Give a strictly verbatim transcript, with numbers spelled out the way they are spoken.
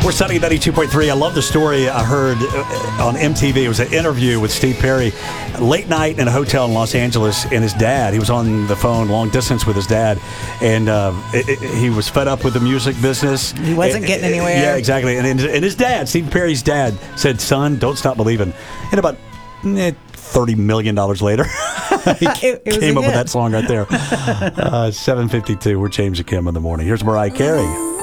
We're Sunny ninety-two point three. I love the story I heard on M T V. It was an interview with Steve Perry, late night in a hotel in Los Angeles, and his dad. He was on the phone long distance with his dad, and uh, it, it, he was fed up with the music business. He wasn't getting anywhere. Yeah, exactly. And, and his dad, Steve Perry's dad, said, "Son, don't stop believing." And about eh, thirty million dollars later, he it, it came up with that song right there. uh, seven fifty-two. We're James and Kim in the morning. Here's Mariah Carey.